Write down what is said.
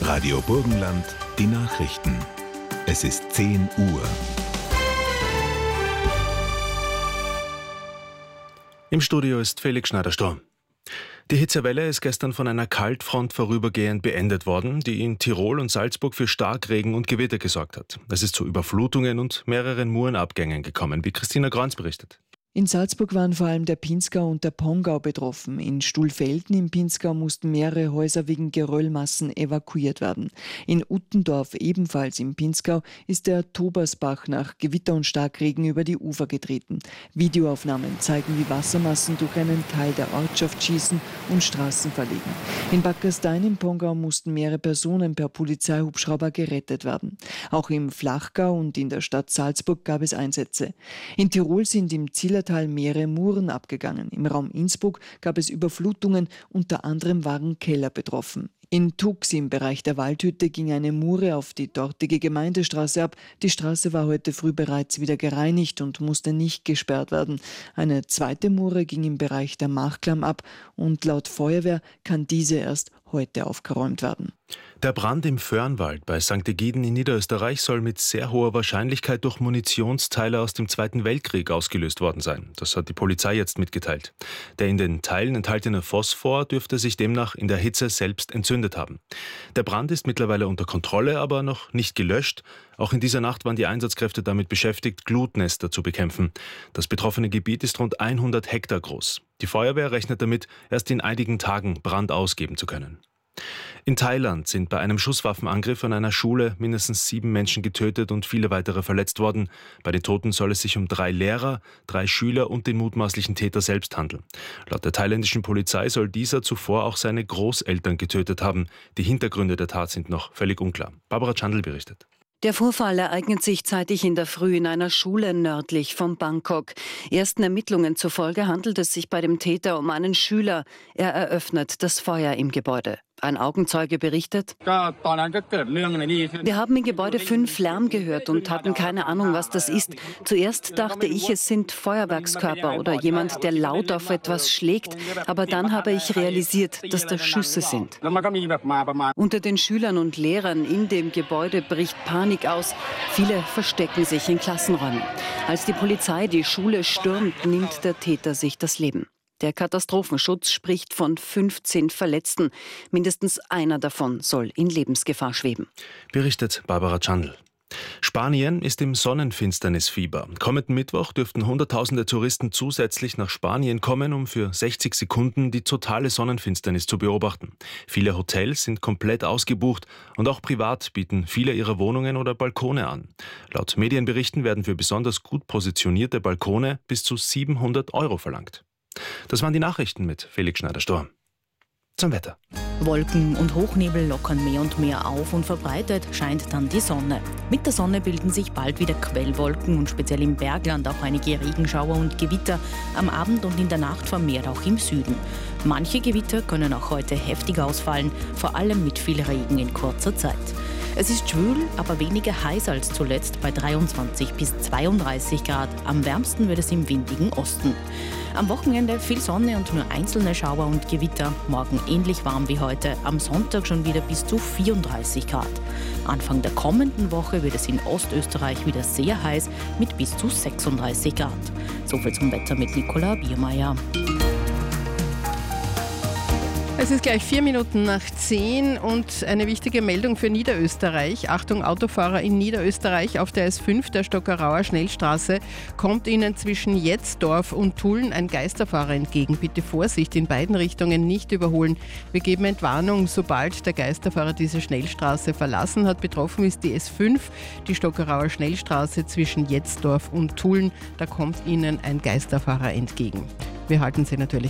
Radio Burgenland, die Nachrichten. Es ist 10 Uhr. Im Studio ist Felix Schneider-Sturm. Die Hitzewelle ist gestern von einer Kaltfront vorübergehend beendet worden, die in Tirol und Salzburg für Starkregen und Gewitter gesorgt hat. Es ist zu Überflutungen und mehreren Murenabgängen gekommen, wie Christina Grans berichtet. In Salzburg waren vor allem der Pinzgau und der Pongau betroffen. In Stuhlfelden im Pinzgau mussten mehrere Häuser wegen Geröllmassen evakuiert werden. In Uttendorf, ebenfalls im Pinzgau, ist der Tobersbach nach Gewitter und Starkregen über die Ufer getreten. Videoaufnahmen zeigen, wie Wassermassen durch einen Teil der Ortschaft schießen und Straßen verlegen. In Bad Gastein im Pongau mussten mehrere Personen per Polizeihubschrauber gerettet werden. Auch im Flachgau und in der Stadt Salzburg gab es Einsätze. In Tirol sind im Zillertal mehrere Muren abgegangen. Im Raum Innsbruck gab es Überflutungen, unter anderem waren Keller betroffen. In Tux im Bereich der Waldhütte ging eine Mure auf die dortige Gemeindestraße ab. Die Straße war heute früh bereits wieder gereinigt und musste nicht gesperrt werden. Eine zweite Mure ging im Bereich der Machklamm ab und laut Feuerwehr kann diese erst heute aufgeräumt werden. Der Brand im Föhrenwald bei St. Egiden in Niederösterreich soll mit sehr hoher Wahrscheinlichkeit durch Munitionsteile aus dem Zweiten Weltkrieg ausgelöst worden sein. Das hat die Polizei jetzt mitgeteilt. Der in den Teilen enthaltene Phosphor dürfte sich demnach in der Hitze selbst entzündet haben. Der Brand ist mittlerweile unter Kontrolle, aber noch nicht gelöscht. Auch in dieser Nacht waren die Einsatzkräfte damit beschäftigt, Glutnester zu bekämpfen. Das betroffene Gebiet ist rund 100 Hektar groß. Die Feuerwehr rechnet damit, erst in einigen Tagen Brand ausgeben zu können. In Thailand sind bei einem Schusswaffenangriff an einer Schule mindestens 7 Menschen getötet und viele weitere verletzt worden. Bei den Toten soll es sich um 3 Lehrer, 3 Schüler und den mutmaßlichen Täter selbst handeln. Laut der thailändischen Polizei soll dieser zuvor auch seine Großeltern getötet haben. Die Hintergründe der Tat sind noch völlig unklar. Barbara Chandl berichtet. Der Vorfall ereignet sich zeitig in der Früh in einer Schule nördlich von Bangkok. Ersten Ermittlungen zufolge handelt es sich bei dem Täter um einen Schüler. Er eröffnet das Feuer im Gebäude. Ein Augenzeuge berichtet: Wir haben im Gebäude 5 Lärm gehört und hatten keine Ahnung, was das ist. Zuerst dachte ich, es sind Feuerwerkskörper oder jemand, der laut auf etwas schlägt. Aber dann habe ich realisiert, dass das Schüsse sind. Unter den Schülern und Lehrern in dem Gebäude bricht Panik aus. Viele verstecken sich in Klassenräumen. Als die Polizei die Schule stürmt, nimmt der Täter sich das Leben. Der Katastrophenschutz spricht von 15 Verletzten. Mindestens einer davon soll in Lebensgefahr schweben. Berichtet Barbara Chandl. Spanien ist im Sonnenfinsternisfieber. Kommenden Mittwoch dürften Hunderttausende Touristen zusätzlich nach Spanien kommen, um für 60 Sekunden die totale Sonnenfinsternis zu beobachten. Viele Hotels sind komplett ausgebucht und auch privat bieten viele ihre Wohnungen oder Balkone an. Laut Medienberichten werden für besonders gut positionierte Balkone bis zu 700 € verlangt. Das waren die Nachrichten mit Felix Schneider-Sturm. Zum Wetter. Wolken und Hochnebel lockern mehr und mehr auf und verbreitet scheint dann die Sonne. Mit der Sonne bilden sich bald wieder Quellwolken und speziell im Bergland auch einige Regenschauer und Gewitter. Am Abend und in der Nacht vermehrt auch im Süden. Manche Gewitter können auch heute heftig ausfallen, vor allem mit viel Regen in kurzer Zeit. Es ist schwül, aber weniger heiß als zuletzt bei 23 bis 32 Grad. Am wärmsten wird es im windigen Osten. Am Wochenende viel Sonne und nur einzelne Schauer und Gewitter. Morgen ähnlich warm wie heute, am Sonntag schon wieder bis zu 34 Grad. Anfang der kommenden Woche wird es in Ostösterreich wieder sehr heiß mit bis zu 36 Grad. Soviel zum Wetter mit Nicola Biermeier. Es ist gleich 4 Minuten nach 10 und eine wichtige Meldung für Niederösterreich. Achtung, Autofahrer in Niederösterreich auf der S5 der Stockerauer Schnellstraße kommt Ihnen zwischen Jetzdorf und Tulln ein Geisterfahrer entgegen. Bitte Vorsicht, in beiden Richtungen nicht überholen. Wir geben Entwarnung, sobald der Geisterfahrer diese Schnellstraße verlassen hat. Betroffen ist die S5, die Stockerauer Schnellstraße zwischen Jetzdorf und Tulln. Da kommt Ihnen ein Geisterfahrer entgegen. Wir halten Sie natürlich